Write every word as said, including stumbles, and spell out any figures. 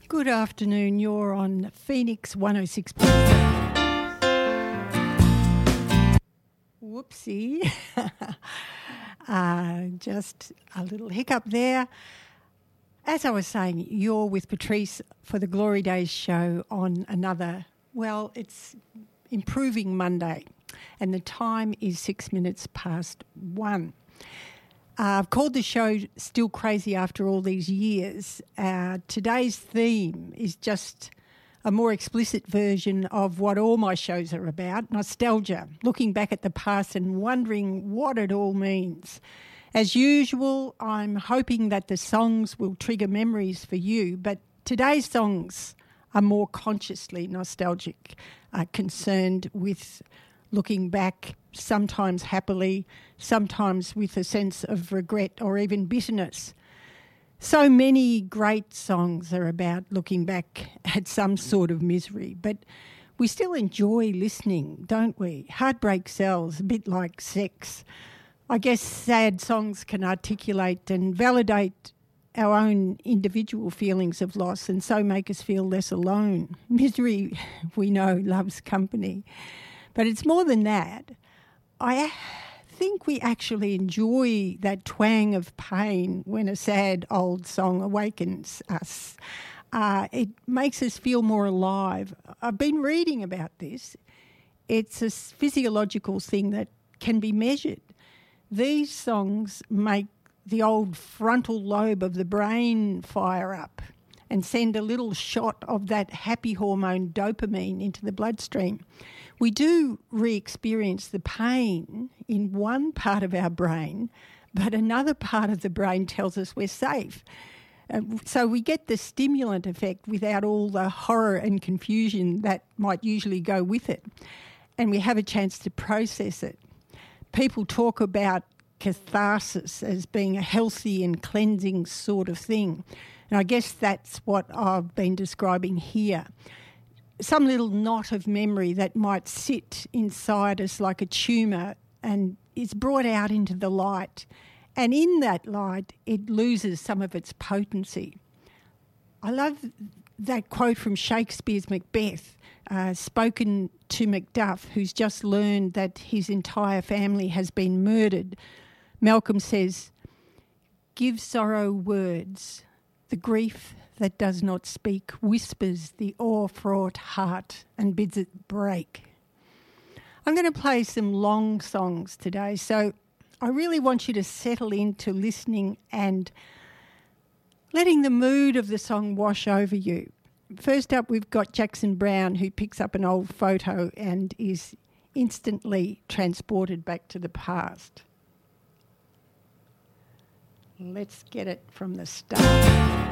Good afternoon. You're on Phoenix one oh six point seven. Whoopsie. uh, just a little hiccup there. As I was saying, you're with Patrice for the Glory Days show on another, well, it's improving Monday, and the time is six minutes past one. Uh, I've called the show Still Crazy After All These Years. Uh, today's theme is just a more explicit version of what all my shows are about, nostalgia, looking back at the past and wondering what it all means. As usual, I'm hoping that the songs will trigger memories for you, but today's songs are more consciously nostalgic, uh, concerned with looking back, sometimes happily, sometimes with a sense of regret or even bitterness. So many great songs are about looking back at some sort of misery, but we still enjoy listening, don't we? Heartbreak sells, a bit like sex. I guess sad songs can articulate and validate our own individual feelings of loss and so make us feel less alone. Misery, we know, loves company. But it's more than that. I think we actually enjoy that twang of pain when a sad old song awakens us. Uh, it makes us feel more alive. I've been reading about this. It's a physiological thing that can be measured. These songs make the old frontal lobe of the brain fire up and send a little shot of that happy hormone dopamine into the bloodstream. We do re-experience the pain in one part of our brain, but another part of the brain tells us we're safe. Uh, so we get the stimulant effect without all the horror and confusion that might usually go with it. And we have a chance to process it. People talk about catharsis as being a healthy and cleansing sort of thing. And I guess that's what I've been describing here. Some little knot of memory that might sit inside us like a tumour and is brought out into the light. And in that light, it loses some of its potency. I love that quote from Shakespeare's Macbeth, uh, spoken to Macduff, who's just learned that his entire family has been murdered. Malcolm says, "Give sorrow words, the grief that does not speak whispers the awe-fraught heart and bids it break." I'm going to play some long songs today, so I really want you to settle into listening and letting the mood of the song wash over you. First up, we've got Jackson Browne, who picks up an old photo and is instantly transported back to the past. Let's get it from the start.